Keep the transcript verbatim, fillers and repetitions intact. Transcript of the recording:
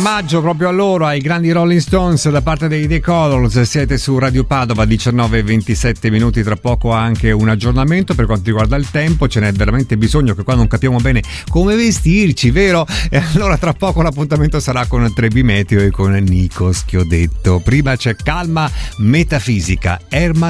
omaggio proprio a loro, ai grandi Rolling Stones da parte dei The Colors. Siete su Radio Padova, diciannove e ventisette minuti, tra poco anche un aggiornamento per quanto riguarda il tempo. Ce n'è veramente bisogno, che qua non capiamo bene come vestirci, vero? E allora tra poco l'appuntamento sarà con Trebi Meteo e con Nico Schiodetto. Prima c'è Calma Metafisica, Herman